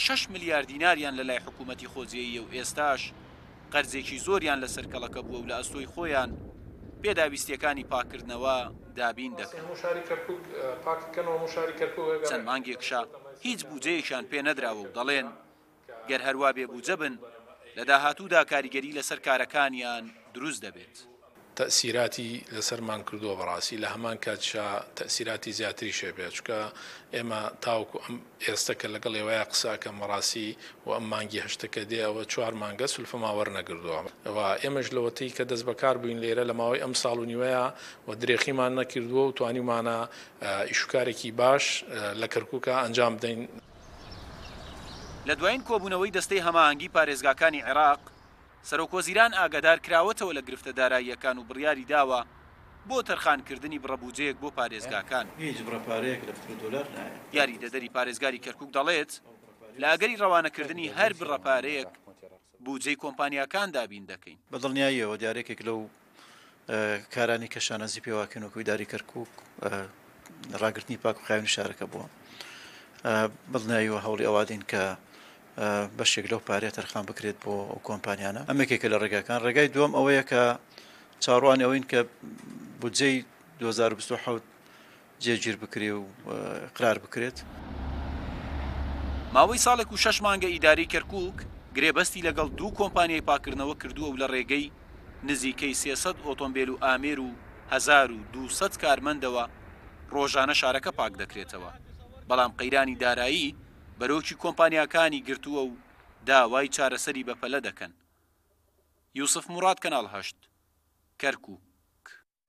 6 ملیار دیناریان لە لای حکوومەتی خۆجیەیە و ئێستاش قەرزێکی زۆریان لەسەر کەڵەکە بووە و لە ئەستۆی خۆیان پێداویستیەکانی پاکردنەوە دابین دەکەن. چەند مانگێکشە هیچ بودجەیەکیان پێ نەدراوە و دەڵێن گەر هەروە بێ بودجە بن لە داهاتوودا کاریگەری لەسەر کارەکانیان دروست دەبێت. تەسیراتی لەسەرمان کردووە بەڕاستی لە هەمان کاتشا تەسیراتی زیاتری شێبێت چکە ئێمە تاوکو ئەم ئێستەکە لەگەڵ ئێوەیە قساکەم بەڕاستی و ئەم مانگی هەشتەکە دێ ئەوە 4 مانگە سولفەما وەرنەگردووە و ئێمەش لەوەتەی کە دەست بەکار بووین لێرە لە ماوەی ئەم ساڵ و نیوەیە و درێخیمان نەکردووە و توانیمانە ئیشوکارێکی باش لە کەرکووکە ئەنجام بدەین. لە دوایین کۆبوونەوەی دەستەی هەماهەنگی پارێزگاکانی عێراق سەرۆکۆزیران ئاگادار کراوەتەوە لە گرفتە داراییەکان و بڕیاری داوە بۆ تەرخانکردنی بڕەبوجەیەک بۆ پارێزگاکان. یاری دەدەری پارێزگاری کەرکووک دەڵێت لە ئەگەری ڕەوانەکردنی هەر بڕەپارەیەک بودجەی کۆمپانیاکان دابین دەکەین. بەدڵنیاییەوە دیارێکێک لەو کارانی کە شانەزی پێواکەنەوەی داری کەرکووک ڕاگررتنی پاک و خاوێنی شارەکە بووە. بەدڵنیاییەوە هەوڵی ئەوادین کە بەشێک لەو پارێ تەرخان بکرێت بۆ ئەو کۆمپانیانە. ئەمێکێکە لە ڕێگاکان. ڕێگای دووەم ئەوەیە کە چاڕوان ئەوەین کە بودجەی 2027 جێگیر بکرێ و قرار بکرێت. ماوەی ساڵێک و 6 مانگە ئیداری کەرکووک گرێبەستی لەگەڵ 2 کۆمپانیای پاکردنەوە کردووە و لە ڕێگەی نزیکەی 300 ئۆتۆمبیل و ئامێر و 1200 کارمەندەوە ڕۆژانە شارەکە پاک دەکرێتەوە. بەڵام قەیرانی دارایی بەرەوکی کۆمپانیاکانی گرتووە و داوای چارەسەری بەپەلە دەکەن. یوسف موراد کەناڵ 8 کەرکووک.